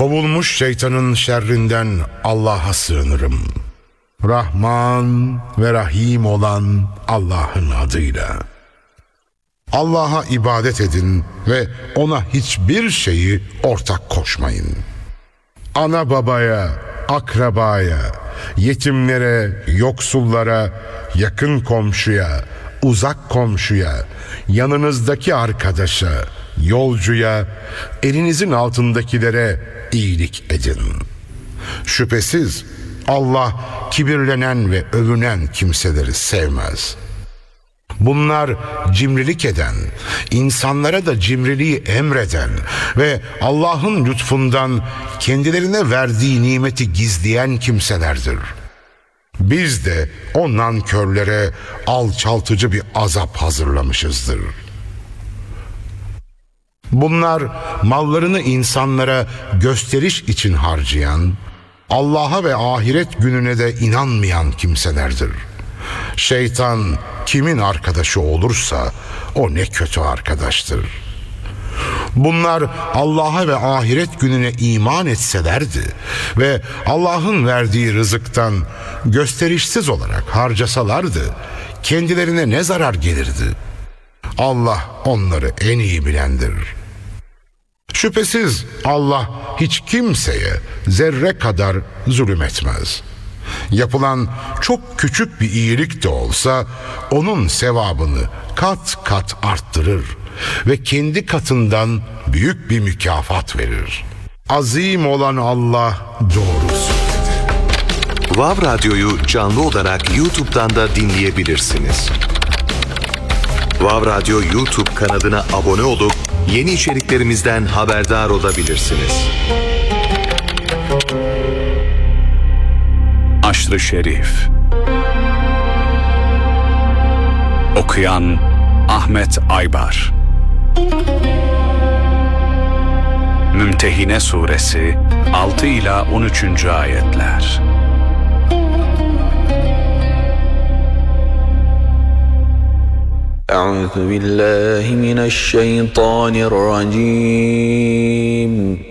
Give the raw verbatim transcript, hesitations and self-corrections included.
Kovulmuş şeytanın şerrinden Allah'a sığınırım. Rahman ve Rahim olan Allah'ın adıyla. Allah'a ibadet edin ve ona hiçbir şeyi ortak koşmayın. Ana babaya, akrabaya, yetimlere, yoksullara, yakın komşuya, uzak komşuya, yanınızdaki arkadaşa, yolcuya, elinizin altındakilere iyilik edin. Şüphesiz Allah kibirlenen ve övünen kimseleri sevmez. Bunlar cimrilik eden, insanlara da cimriliği emreden ve Allah'ın lütfundan kendilerine verdiği nimeti gizleyen kimselerdir. Biz de o nankörlere alçaltıcı bir azap hazırlamışızdır. Bunlar mallarını insanlara gösteriş için harcayan, Allah'a ve ahiret gününe de inanmayan kimselerdir. Şeytan kimin arkadaşı olursa o ne kötü arkadaştır. Bunlar Allah'a ve ahiret gününe iman etselerdi ve Allah'ın verdiği rızıktan gösterişsiz olarak harcasalardı, kendilerine ne zarar gelirdi? Allah onları en iyi bilendir. Şüphesiz Allah hiç kimseye zerre kadar zulüm etmez. Yapılan çok küçük bir iyilik de olsa onun sevabını kat kat arttırır ve kendi katından büyük bir mükafat verir. Azim olan Allah doğru söyledi. Vav Radyo'yu canlı olarak YouTube'dan da dinleyebilirsiniz. Vav Radyo YouTube kanalına abone olup yeni içeriklerimizden haberdar olabilirsiniz. Aşr-ı Şerif. Okuyan Ahmet Aybar. Mümtehine Suresi altı ila on üçüncü ayetler. Euzu billahi mineşşeytanirracim.